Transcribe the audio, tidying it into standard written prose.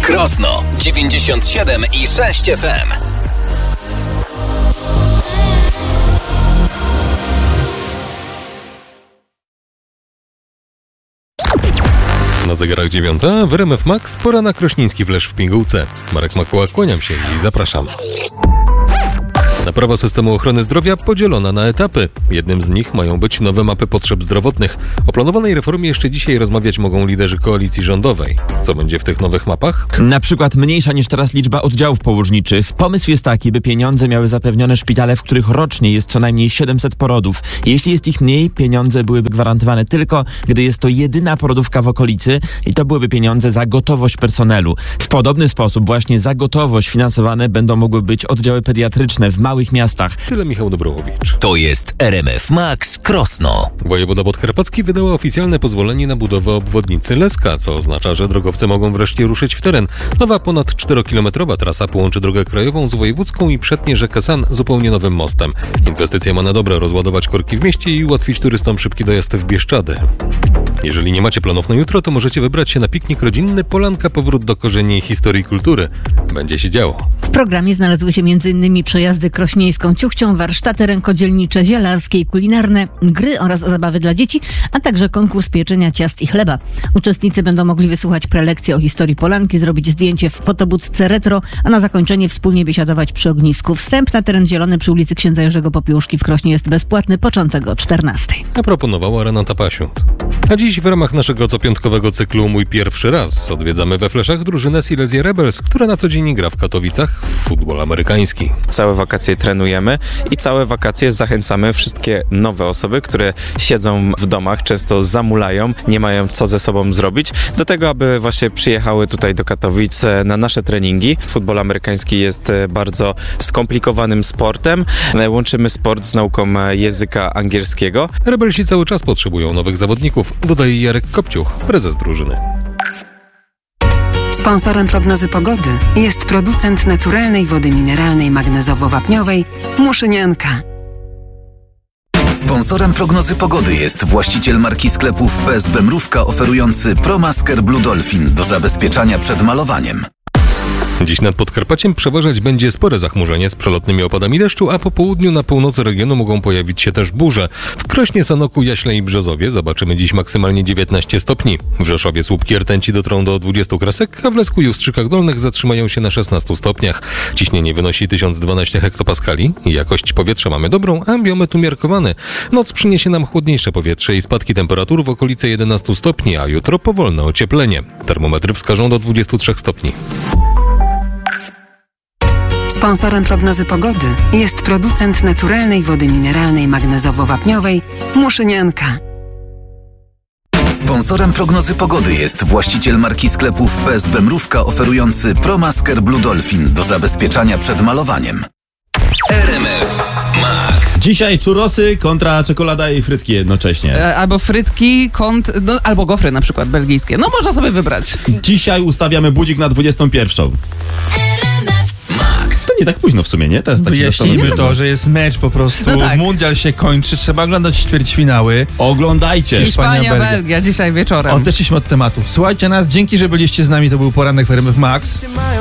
Krosno 97,6 FM. Na zegarach 9, w RMF Max pora na krośnieński flash w pigułce. Marek Makuła, kłaniam się i zapraszam. Naprawa systemu ochrony zdrowia podzielona na etapy. Jednym z nich mają być nowe mapy potrzeb zdrowotnych. O planowanej reformie jeszcze dzisiaj rozmawiać mogą liderzy koalicji rządowej. Co będzie w tych nowych mapach? Na przykład mniejsza niż teraz liczba oddziałów położniczych. Pomysł jest taki, by pieniądze miały zapewnione szpitale, w których rocznie jest co najmniej 700 porodów. Jeśli jest ich mniej, pieniądze byłyby gwarantowane tylko, gdy jest to jedyna porodówka w okolicy i to byłyby pieniądze za gotowość personelu. W podobny sposób właśnie za gotowość finansowane będą mogły być oddziały pediatryczne w małych miastach. Tyle Michał Dobrołowicz. To jest RMF Max Krosno. Wojewoda podkarpacki wydała oficjalne pozwolenie na budowę obwodnicy Leska, co oznacza, że drogowcy mogą wreszcie ruszyć w teren. Nowa ponad 4-kilometrowa trasa połączy drogę krajową z wojewódzką i przetnie rzekę San zupełnie nowym mostem. Inwestycja ma na dobre rozładować korki w mieście i ułatwić turystom szybki dojazd w Bieszczady. Jeżeli nie macie planów na jutro, to możecie wybrać się na piknik rodzinny, polanka, powrót do korzeni historii i kultury. Będzie się działo. W programie znalazły się m.in. przejazdy krośnieńską ciuchcią, warsztaty rękodzielnicze, zielarskie i kulinarne, gry oraz zabawy dla dzieci, a także konkurs pieczenia ciast i chleba. Uczestnicy będą mogli wysłuchać prelekcji o historii Polanki, zrobić zdjęcie w fotobudce retro, a na zakończenie wspólnie biesiadować przy ognisku. Wstęp na teren zielony przy ulicy Księdza Jerzego Popiełuszki w Krośnie jest bezpłatny, początek o 14:00. A proponowała Renata Pasiut. A dziś w ramach naszego copiątkowego cyklu Mój Pierwszy Raz odwiedzamy we Fleszach drużynę Silesia Rebels, która na co dzień gra w Katowicach w futbol amerykański. Całe wakacje trenujemy i całe wakacje zachęcamy wszystkie nowe osoby, które siedzą w domach, często zamulają, nie mają co ze sobą zrobić, do tego, aby właśnie przyjechały tutaj do Katowic na nasze treningi. Futbol amerykański jest bardzo skomplikowanym sportem. Łączymy sport z nauką języka angielskiego. Rebelsi cały czas potrzebują nowych zawodników, dodaje Jarek Kopciuch, prezes drużyny. Sponsorem prognozy pogody jest producent naturalnej wody mineralnej magnezowo-wapniowej Muszynianka. Sponsorem prognozy pogody jest właściciel marki sklepów PSB Mrówka oferujący ProMasker Blue Dolphin do zabezpieczania przed malowaniem. Dziś nad Podkarpaciem przeważać będzie spore zachmurzenie z przelotnymi opadami deszczu, a po południu na północy regionu mogą pojawić się też burze. W Krośnie, Sanoku, Jaśle i Brzozowie zobaczymy dziś maksymalnie 19 stopni. W Rzeszowie słupki rtęci dotrą do 20 kresek, a w Lesku i Ustrzykach Dolnych zatrzymają się na 16 stopniach. Ciśnienie wynosi 1012 hektopaskali. Jakość powietrza mamy dobrą, a biometr umiarkowany. Noc przyniesie nam chłodniejsze powietrze i spadki temperatur w okolice 11 stopni, a jutro powolne ocieplenie. Termometry wskażą do 23 stopni. Sponsorem prognozy pogody jest producent naturalnej wody mineralnej magnezowo-wapniowej Muszynianka. Sponsorem prognozy pogody jest właściciel marki sklepów PSB Mrówka oferujący ProMasker Blue Dolphin do zabezpieczania przed malowaniem. RMF Max. Dzisiaj churrosy kontra czekolada i frytki jednocześnie. Albo frytki, albo gofry na przykład belgijskie. No można sobie wybrać. Dzisiaj ustawiamy budzik na 21. To nie tak późno w sumie, nie? Teraz tak wyjaśnijmy to, że jest mecz po prostu. No tak. Mundial się kończy, trzeba oglądać ćwierćfinały. Oglądajcie. Hiszpania, Belgia dzisiaj wieczorem. Odeszliśmy od tematu. Słuchajcie nas, dzięki, że byliście z nami, to był poranek w RMF Max.